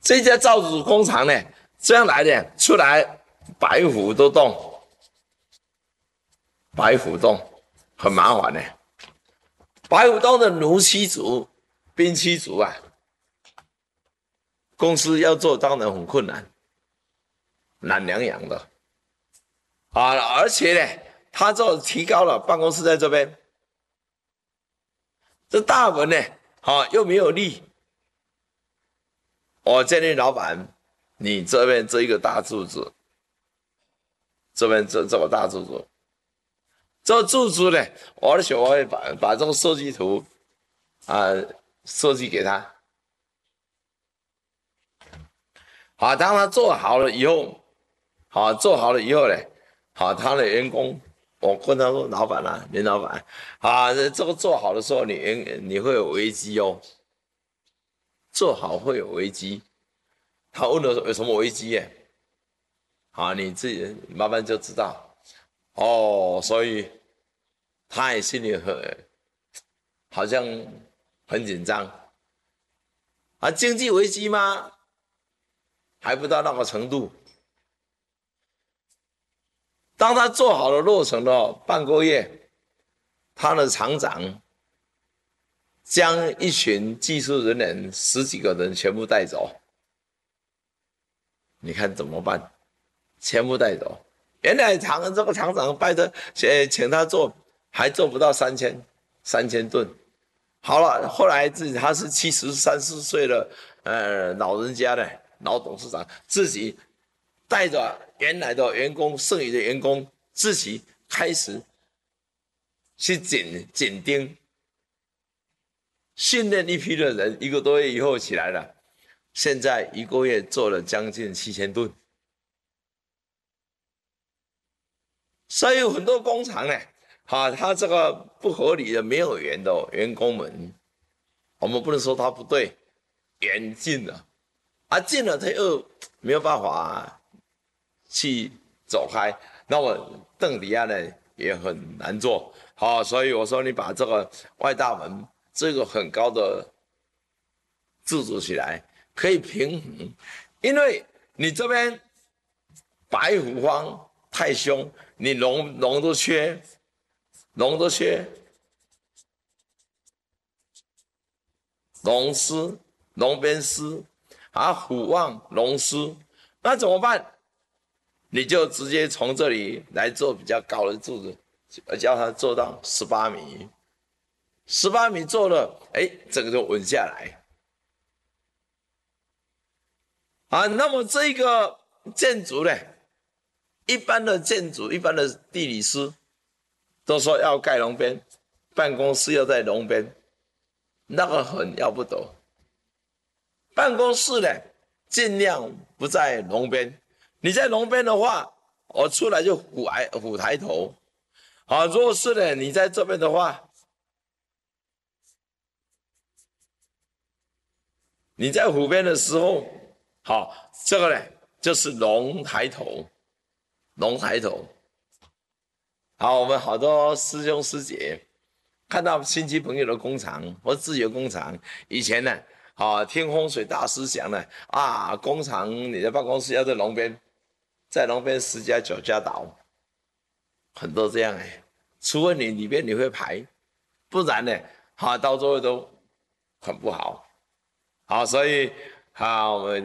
这家造纸工厂呢，这样来的，出来白虎都动，白虎洞很麻烦呢。白虎洞的奴妻族、兵妻族啊，公司要做当然很困难，懒洋洋的啊，而且呢，他就提高了办公室在这边，这大门呢，又没有力。我建议老板，你这边这一个大柱子，这边这么大柱子。这柱子呢，我的小伙会把这个设计图设计给他。好，当他做好了以后，做好了以后呢，他的员工，我跟他说，老板啊，林老板，这个做好的时候，你会有危机哦，做好会有危机。他问了有什么危机耶？你自己慢慢就知道。所以他也心里好像很紧张。经济危机吗？还不到那个程度。当他做好了落成了半个月，他的厂长将一群技术人员10几个人全部带走。你看怎么办？全部带走。原来这个厂长拜托请他做，还做不到3000吨。好了，后来他是73、4岁的老人家的老董事长，自己带着原来的员工、剩余的员工，自己开始去紧盯，训练一批的人，1个多月以后起来了，现在1个月做了将近7000吨。所以有很多工厂呢，他这个不合理的、没有缘的员工们，我们不能说他不对，缘尽了，尽了他又没有办法去走开，那么邓迪亚呢也很难做。所以我说你把这个外大门这个很高的制作起来，可以平衡，因为你这边白虎方太凶，你龙都缺，龙师、龙边师虎旺龙师，那怎么办？你就直接从这里来做比较高的柱子，叫它做到18米，18米做了，整个就稳下来。那么这个建筑呢？一般的建筑、一般的地理师都说要盖龙边，办公室要在龙边，那个很要不得。办公室呢，尽量不在龙边。你在龙边的话，我出来就虎抬头。如果是呢，你在这边的话，你在虎边的时候，这个呢就是龙抬头。我们好多师兄师姐看到亲戚朋友的工厂或自己的工厂，以前呢，听风水大师讲呢，工厂你的办公室要在龙边，在龙边10家9家倒，很多这样除非你里面你会排，不然呢，到最后都很不好。所以我们